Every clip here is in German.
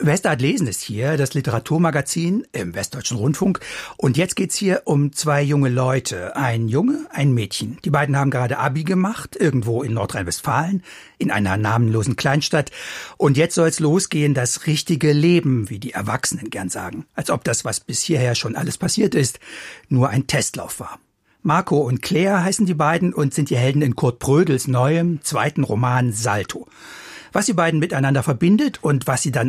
Westart lesen ist hier, das Literaturmagazin im Westdeutschen Rundfunk. Und jetzt geht's hier um zwei junge Leute, ein Junge, ein Mädchen. Die beiden haben gerade Abi gemacht, irgendwo in Nordrhein-Westfalen, in einer namenlosen Kleinstadt. Und jetzt soll's losgehen, das richtige Leben, wie die Erwachsenen gern sagen. Als ob das, was bis hierher schon alles passiert ist, nur ein Testlauf war. Marco und Claire heißen die beiden und sind die Helden in Kurt Brödels neuem, zweiten Roman Salto. Was die beiden miteinander verbindet und was sie dann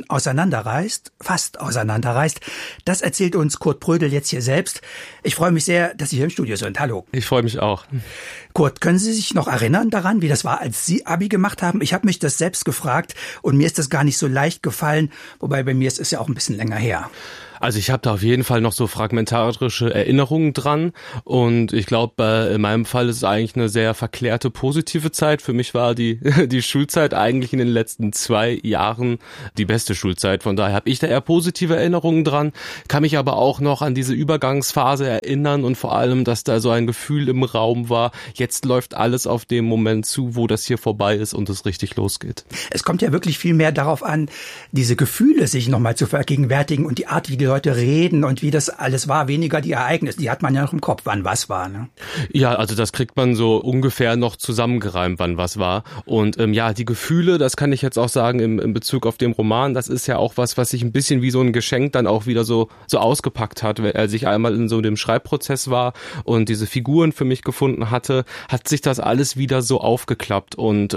fast auseinanderreißt, das erzählt uns Kurt Brödel jetzt hier selbst. Ich freue mich sehr, dass Sie hier im Studio sind. Hallo. Ich freue mich auch. Kurt, können Sie sich noch erinnern daran, wie das war, als Sie Abi gemacht haben? Ich habe mich das selbst gefragt und mir ist das gar nicht so leicht gefallen, wobei bei mir ist es ja auch ein bisschen länger her. Also ich habe da auf jeden Fall noch so fragmentarische Erinnerungen dran und ich glaube, in meinem Fall ist es eigentlich eine sehr verklärte positive Zeit. Für mich war die Schulzeit eigentlich in den letzten 2 Jahren die beste Schulzeit. Von daher habe ich da eher positive Erinnerungen dran, kann mich aber auch noch an diese Übergangsphase erinnern und vor allem, dass da so ein Gefühl im Raum war, jetzt läuft alles auf den Moment zu, wo das hier vorbei ist und es richtig losgeht. Es kommt ja wirklich viel mehr darauf an, diese Gefühle sich nochmal zu vergegenwärtigen und die Art, wie die Leute reden und wie das alles war, weniger die Ereignisse. Die hat man ja noch im Kopf, wann was war. Ne? Ja, also das kriegt man so ungefähr noch zusammengereimt, wann was war. Und die Gefühle, das kann ich jetzt auch sagen in Bezug auf den Roman, das ist ja auch was sich ein bisschen wie so ein Geschenk dann auch wieder so ausgepackt hat. Als ich einmal in so dem Schreibprozess war und diese Figuren für mich gefunden hatte, hat sich das alles wieder so aufgeklappt. Und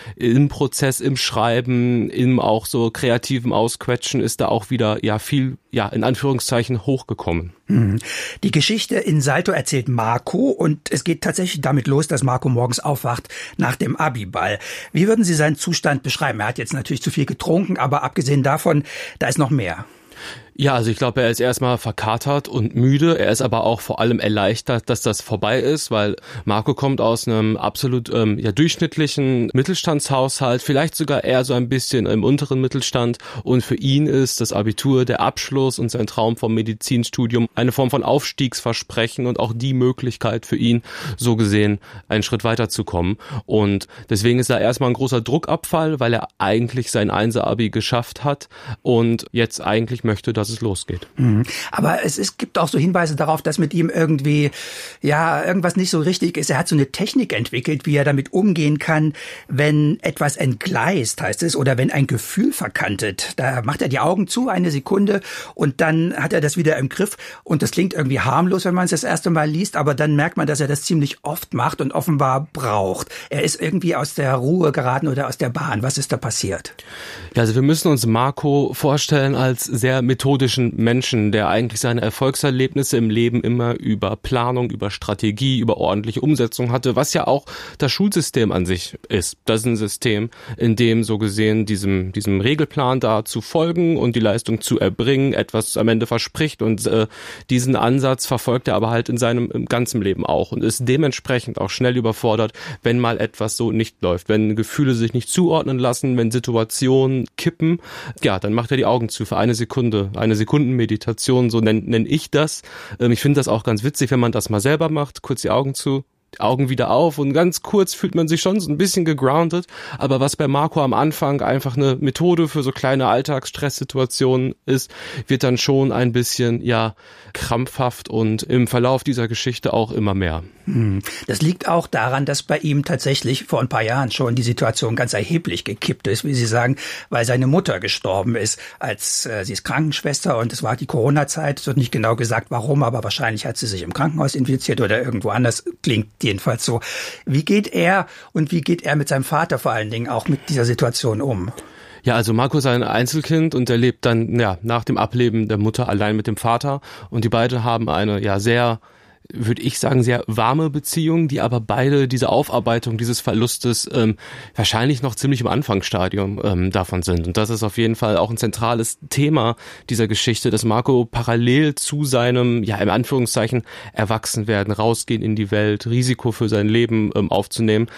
im Prozess, im Schreiben, im auch so kreativen Ausquetschen ist da auch wieder viel in Anführungszeichen hochgekommen. Die Geschichte in Salto erzählt Marco und es geht tatsächlich damit los, dass Marco morgens aufwacht nach dem Abiball. Wie würden Sie seinen Zustand beschreiben? Er hat jetzt natürlich zu viel getrunken, aber abgesehen davon, da ist noch mehr. Ja, also ich glaube, er ist erstmal verkatert und müde. Er ist aber auch vor allem erleichtert, dass das vorbei ist, weil Marco kommt aus einem absolut durchschnittlichen Mittelstandshaushalt, vielleicht sogar eher so ein bisschen im unteren Mittelstand. Und für ihn ist das Abitur, der Abschluss und sein Traum vom Medizinstudium eine Form von Aufstiegsversprechen und auch die Möglichkeit für ihn, so gesehen, einen Schritt weiterzukommen. Und deswegen ist da erstmal ein großer Druckabfall, weil er eigentlich sein Einser-Abi geschafft hat und jetzt eigentlich möchte, dass es losgeht. Aber es gibt auch so Hinweise darauf, dass mit ihm irgendwie, irgendwas nicht so richtig ist. Er hat so eine Technik entwickelt, wie er damit umgehen kann, wenn etwas entgleist, heißt es, oder wenn ein Gefühl verkantet. Da macht er die Augen zu, 1 Sekunde, und dann hat er das wieder im Griff. Und das klingt irgendwie harmlos, wenn man es das erste Mal liest, aber dann merkt man, dass er das ziemlich oft macht und offenbar braucht. Er ist irgendwie aus der Ruhe geraten oder aus der Bahn. Was ist da passiert? Ja, also wir müssen uns Marco vorstellen als sehr methodischen Menschen, der eigentlich seine Erfolgserlebnisse im Leben immer über Planung, über Strategie, über ordentliche Umsetzung hatte, was ja auch das Schulsystem an sich ist. Das ist ein System, in dem so gesehen diesem Regelplan da zu folgen und die Leistung zu erbringen, etwas am Ende verspricht und diesen Ansatz verfolgt er aber halt in seinem ganzen Leben auch und ist dementsprechend auch schnell überfordert, wenn mal etwas so nicht läuft, wenn Gefühle sich nicht zuordnen lassen, wenn Situationen kippen, dann macht er die Augen zu für 1 Sekunde, eine Sekundenmeditation, so nenn ich das. Ich finde das auch ganz witzig, wenn man das mal selber macht, kurz die Augen zu, die Augen wieder auf und ganz kurz fühlt man sich schon so ein bisschen gegroundet. Aber was bei Marco am Anfang einfach eine Methode für so kleine Alltagsstresssituationen ist, wird dann schon ein bisschen, krampfhaft und im Verlauf dieser Geschichte auch immer mehr. Das liegt auch daran, dass bei ihm tatsächlich vor ein paar Jahren schon die Situation ganz erheblich gekippt ist, wie Sie sagen, weil seine Mutter gestorben ist, sie ist Krankenschwester und es war die Corona-Zeit. Es wird nicht genau gesagt, warum, aber wahrscheinlich hat sie sich im Krankenhaus infiziert oder irgendwo anders, klingt jedenfalls so. Wie geht er mit seinem Vater vor allen Dingen auch mit dieser Situation um? Ja, also Marco ist ein Einzelkind und er lebt dann nach dem Ableben der Mutter allein mit dem Vater und die beiden haben eine sehr, würde ich sagen, sehr warme Beziehung, die aber beide diese Aufarbeitung dieses Verlustes wahrscheinlich noch ziemlich im Anfangsstadium davon sind. Und das ist auf jeden Fall auch ein zentrales Thema dieser Geschichte, dass Marco parallel zu seinem, im Anführungszeichen, Erwachsenwerden, rausgehen in die Welt, Risiko für sein Leben aufzunehmen,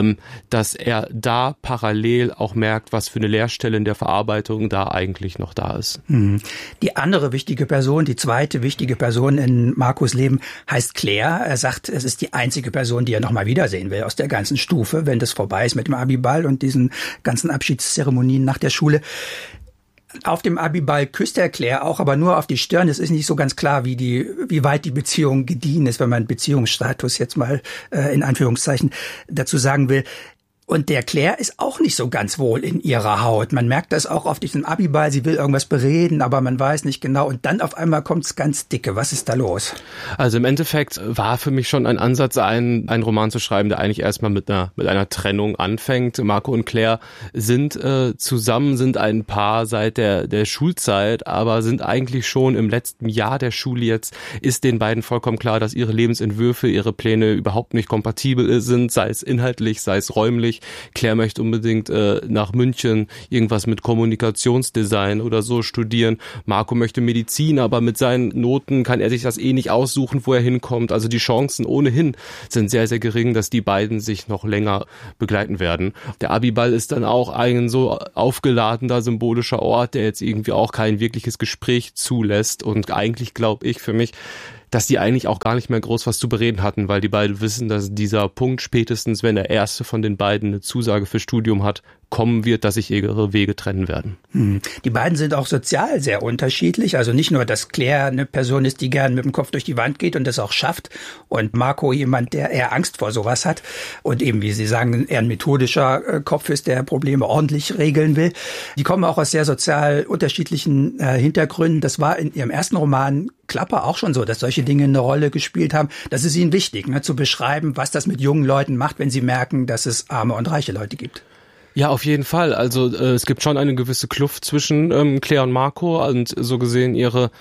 dass er da parallel auch merkt, was für eine Leerstelle in der Verarbeitung da eigentlich noch da ist. Die andere wichtige Person, die zweite wichtige Person in Marcos Leben heißt Claire. Er sagt, es ist die einzige Person, die er noch mal wiedersehen will aus der ganzen Stufe, wenn das vorbei ist mit dem Abiball und diesen ganzen Abschiedszeremonien nach der Schule. Auf dem Abiball küsst er Claire auch, aber nur auf die Stirn. Es ist nicht so ganz klar, wie weit die Beziehung gediehen ist, wenn man Beziehungsstatus jetzt mal in Anführungszeichen dazu sagen will. Und der Claire ist auch nicht so ganz wohl in ihrer Haut. Man merkt das auch auf diesem Abiball. Sie will irgendwas bereden, aber man weiß nicht genau. Und dann auf einmal kommt's ganz dicke. Was ist da los? Also im Endeffekt war für mich schon ein Ansatz, einen Roman zu schreiben, der eigentlich erstmal mit einer Trennung anfängt. Marco und Claire sind zusammen, sind ein Paar seit der Schulzeit, aber sind eigentlich schon im letzten Jahr der Schule jetzt, ist den beiden vollkommen klar, dass ihre Lebensentwürfe, ihre Pläne überhaupt nicht kompatibel sind, sei es inhaltlich, sei es räumlich. Claire möchte unbedingt nach München irgendwas mit Kommunikationsdesign oder so studieren. Marco möchte Medizin, aber mit seinen Noten kann er sich das nicht aussuchen, wo er hinkommt. Also die Chancen ohnehin sind sehr, sehr gering, dass die beiden sich noch länger begleiten werden. Der Abiball ist dann auch ein so aufgeladener symbolischer Ort, der jetzt irgendwie auch kein wirkliches Gespräch zulässt. Und eigentlich glaube ich für mich, dass die eigentlich auch gar nicht mehr groß was zu bereden hatten, weil die beiden wissen, dass dieser Punkt spätestens, wenn der erste von den beiden eine Zusage für Studium hat, kommen wird, dass sich ihre Wege trennen werden. Die beiden sind auch sozial sehr unterschiedlich. Also nicht nur, dass Claire eine Person ist, die gern mit dem Kopf durch die Wand geht und das auch schafft. Und Marco jemand, der eher Angst vor sowas hat. Und eben, wie Sie sagen, eher ein methodischer Kopf ist, der Probleme ordentlich regeln will. Die kommen auch aus sehr sozial unterschiedlichen Hintergründen. Das war in ihrem ersten Roman Klapper auch schon so, dass solche Dinge eine Rolle gespielt haben. Das ist ihnen wichtig, zu beschreiben, was das mit jungen Leuten macht, wenn sie merken, dass es arme und reiche Leute gibt. Ja, auf jeden Fall. Also es gibt schon eine gewisse Kluft zwischen Claire und Marco und so gesehen ihre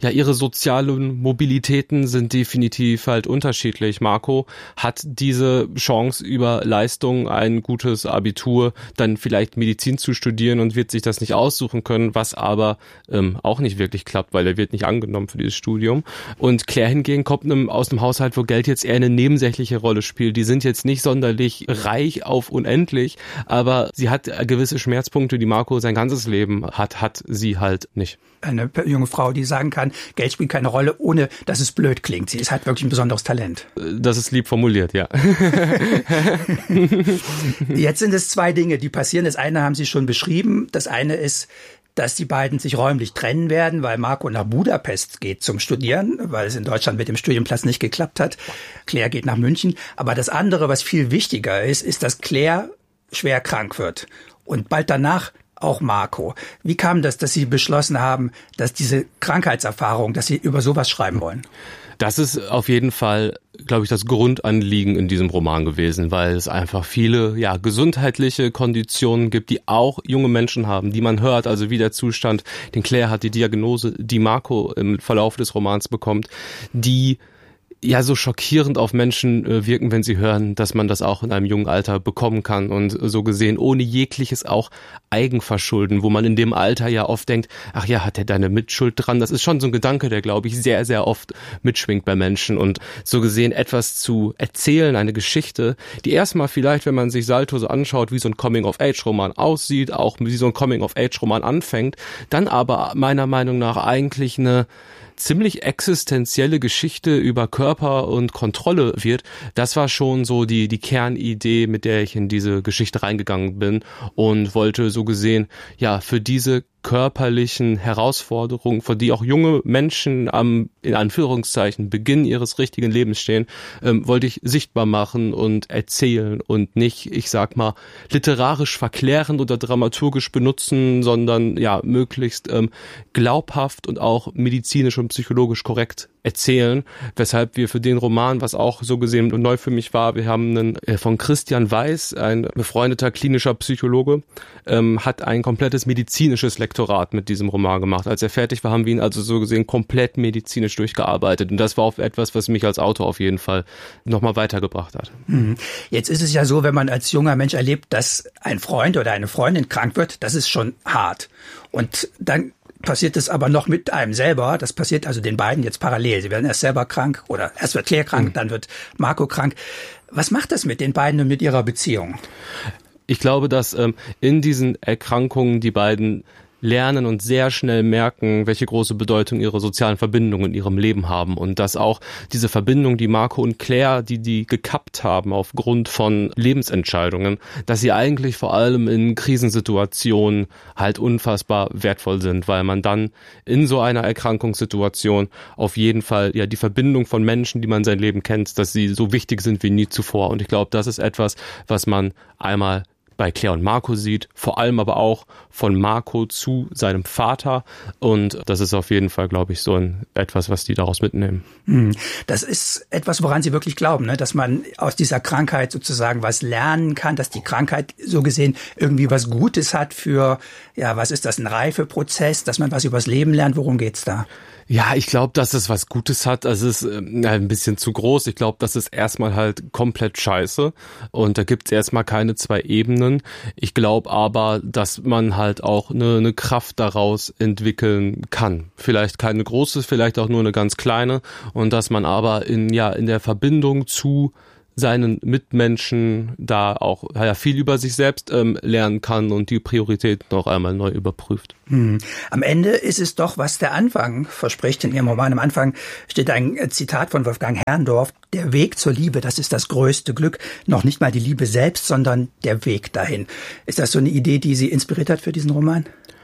sozialen Mobilitäten sind definitiv halt unterschiedlich. Marco hat diese Chance über Leistung, ein gutes Abitur, dann vielleicht Medizin zu studieren und wird sich das nicht aussuchen können, was aber auch nicht wirklich klappt, weil er wird nicht angenommen für dieses Studium. Und Claire hingegen kommt aus einem Haushalt, wo Geld jetzt eher eine nebensächliche Rolle spielt. Die sind jetzt nicht sonderlich reich auf unendlich, aber sie hat gewisse Schmerzpunkte, die Marco sein ganzes Leben hat sie halt nicht. Eine junge Frau, die sagen kann, Geld spielt keine Rolle, ohne dass es blöd klingt. Sie ist halt wirklich ein besonderes Talent. Das ist lieb formuliert, ja. Jetzt sind es zwei Dinge, die passieren. Das eine haben Sie schon beschrieben. Das eine ist, dass die beiden sich räumlich trennen werden, weil Marco nach Budapest geht zum Studieren, weil es in Deutschland mit dem Studienplatz nicht geklappt hat. Claire geht nach München. Aber das andere, was viel wichtiger ist, dass Claire schwer krank wird. Und bald danach auch Marco. Wie kam das, dass Sie beschlossen haben, dass diese Krankheitserfahrung, dass Sie über sowas schreiben wollen? Das ist auf jeden Fall, glaube ich, das Grundanliegen in diesem Roman gewesen, weil es einfach viele gesundheitliche Konditionen gibt, die auch junge Menschen haben, die man hört, also wie der Zustand, den Claire hat, die Diagnose, die Marco im Verlauf des Romans bekommt, die so schockierend auf Menschen wirken, wenn sie hören, dass man das auch in einem jungen Alter bekommen kann und so gesehen ohne jegliches auch Eigenverschulden, wo man in dem Alter ja oft denkt, ach ja, hat er da eine Mitschuld dran? Das ist schon so ein Gedanke, der, glaube ich, sehr, sehr oft mitschwingt bei Menschen und so gesehen etwas zu erzählen, eine Geschichte, die erstmal vielleicht, wenn man sich Salto so anschaut, wie so ein Coming-of-Age-Roman aussieht, auch wie so ein Coming-of-Age-Roman anfängt, dann aber meiner Meinung nach eigentlich eine ziemlich existenzielle Geschichte über Körper und Kontrolle wird, das war schon so die Kernidee, mit der ich in diese Geschichte reingegangen bin und wollte so gesehen, für diese körperlichen Herausforderungen, vor die auch junge Menschen am, in Anführungszeichen, Beginn ihres richtigen Lebens stehen, wollte ich sichtbar machen und erzählen und nicht, ich sag mal, literarisch verklärend oder dramaturgisch benutzen, sondern möglichst glaubhaft und auch medizinisch und psychologisch korrekt erzählen, weshalb wir für den Roman, was auch so gesehen neu für mich war, wir haben einen von Christian Weiß, ein befreundeter klinischer Psychologe, hat ein komplettes medizinisches Lektorat mit diesem Roman gemacht. Als er fertig war, haben wir ihn also so gesehen komplett medizinisch durchgearbeitet und das war auch etwas, was mich als Autor auf jeden Fall nochmal weitergebracht hat. Jetzt ist es ja so, wenn man als junger Mensch erlebt, dass ein Freund oder eine Freundin krank wird, das ist schon hart. Und dann passiert es aber noch mit einem selber. Das passiert also den beiden jetzt parallel. Sie werden erst selber krank oder erst wird Claire krank, dann wird Marco krank. Was macht das mit den beiden und mit ihrer Beziehung? Ich glaube, dass in diesen Erkrankungen die beiden lernen und sehr schnell merken, welche große Bedeutung ihre sozialen Verbindungen in ihrem Leben haben und dass auch diese Verbindung, die Marco und Claire, die gekappt haben aufgrund von Lebensentscheidungen, dass sie eigentlich vor allem in Krisensituationen halt unfassbar wertvoll sind, weil man dann in so einer Erkrankungssituation auf jeden Fall ja die Verbindung von Menschen, die man sein Leben kennt, dass sie so wichtig sind wie nie zuvor. Und ich glaube, das ist etwas, was man einmal bei Claire und Marco sieht, vor allem aber auch von Marco zu seinem Vater. Und das ist auf jeden Fall, glaube ich, so etwas, was die daraus mitnehmen. Das ist etwas, woran sie wirklich glauben, ne? Dass man aus dieser Krankheit sozusagen was lernen kann, dass die Krankheit so gesehen irgendwie was Gutes hat für, ja, was ist das, ein Reifeprozess, dass man was übers Leben lernt. Worum geht's da? Ja, ich glaube, dass es was Gutes hat. Also es ist ein bisschen zu groß. Ich glaube, das ist erstmal halt komplett scheiße. Und da gibt's erstmal keine zwei Ebenen. Ich glaube aber, dass man halt auch eine Kraft daraus entwickeln kann. Vielleicht keine große, vielleicht auch nur eine ganz kleine. Und dass man aber in der Verbindung zu seinen Mitmenschen da auch viel über sich selbst lernen kann und die Prioritäten noch einmal neu überprüft. Am Ende ist es doch, was der Anfang verspricht in Ihrem Roman. Am Anfang steht ein Zitat von Wolfgang Herrndorf: Der Weg zur Liebe, das ist das größte Glück. Noch nicht mal die Liebe selbst, sondern der Weg dahin. Ist das so eine Idee, die Sie inspiriert hat für diesen Roman?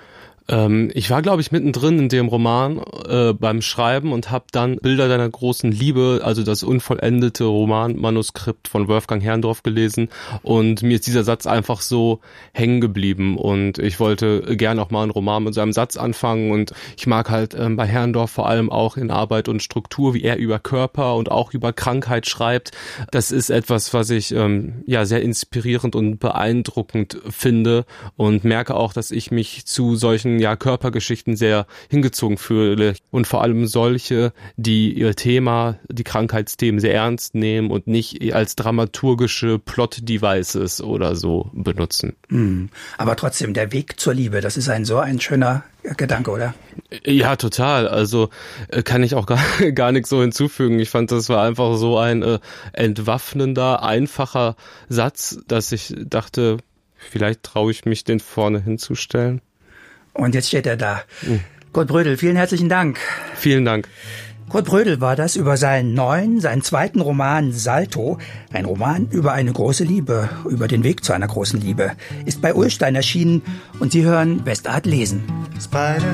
Ich war, glaube ich, mittendrin in dem Roman beim Schreiben und habe dann Bilder deiner großen Liebe, also das unvollendete Romanmanuskript von Wolfgang Herrndorf gelesen und mir ist dieser Satz einfach so hängen geblieben und ich wollte gern auch mal einen Roman mit so einem Satz anfangen und ich mag halt bei Herrndorf vor allem auch in Arbeit und Struktur, wie er über Körper und auch über Krankheit schreibt. Das ist etwas, was ich sehr inspirierend und beeindruckend finde und merke auch, dass ich mich zu solchen Körpergeschichten sehr hingezogen fühle und vor allem solche, die ihr Thema, die Krankheitsthemen sehr ernst nehmen und nicht als dramaturgische Plot-Devices oder so benutzen. Aber trotzdem, der Weg zur Liebe, das ist so ein schöner Gedanke, oder? Ja, total. Also kann ich auch gar nichts so hinzufügen. Ich fand, das war einfach so ein entwaffnender, einfacher Satz, dass ich dachte, vielleicht traue ich mich, den vorne hinzustellen. Und jetzt steht er da. Kurt Brödel, vielen herzlichen Dank. Vielen Dank. Kurt Brödel war das über seinen zweiten Roman Salto. Ein Roman über eine große Liebe, über den Weg zu einer großen Liebe. Ist bei Ullstein erschienen und Sie hören Westart lesen. Spider,